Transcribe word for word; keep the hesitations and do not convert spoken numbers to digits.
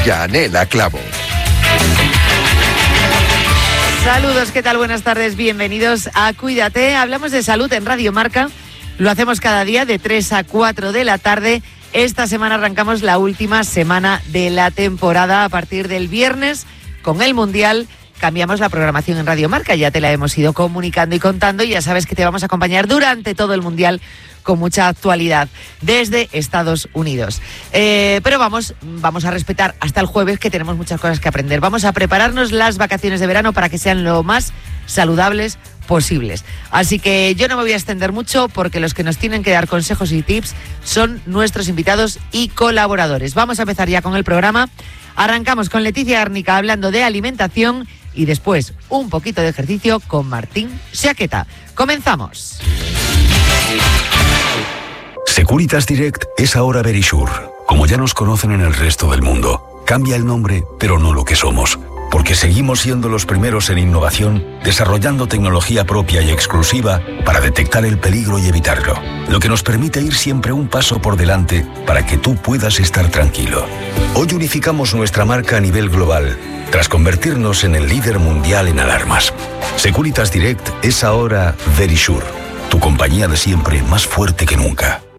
Yanela Clavo. Saludos, ¿qué tal? Buenas tardes, bienvenidos a Cuídate. Hablamos de salud en Radio Marca. Lo hacemos cada día de tres a cuatro de la tarde. Esta semana arrancamos la última semana de la temporada. A partir del viernes, con el Mundial, cambiamos la programación en Radio Marca. Ya te la hemos ido comunicando y contando. Y ya sabes que te vamos a acompañar durante todo el Mundial con mucha actualidad desde Estados Unidos. Eh, pero vamos, vamos a respetar hasta el jueves, que tenemos muchas cosas que aprender. Vamos a prepararnos las vacaciones de verano para que sean lo más saludables posibles. Así que yo no me voy a extender mucho, porque los que nos tienen que dar consejos y tips son nuestros invitados y colaboradores. Vamos a empezar ya con el programa. Arrancamos con Leticia Árnica hablando de alimentación y después un poquito de ejercicio con Martín Saqueta. Comenzamos. Securitas Direct es ahora Verisure. Como ya nos conocen en el resto del mundo, cambia el nombre, pero no lo que somos. Porque seguimos siendo los primeros en innovación, desarrollando tecnología propia y exclusiva para detectar el peligro y evitarlo. Lo que nos permite ir siempre un paso por delante para que tú puedas estar tranquilo. Hoy unificamos nuestra marca a nivel global, tras convertirnos en el líder mundial en alarmas. Securitas Direct es ahora Verisure, tu compañía de siempre más fuerte que nunca.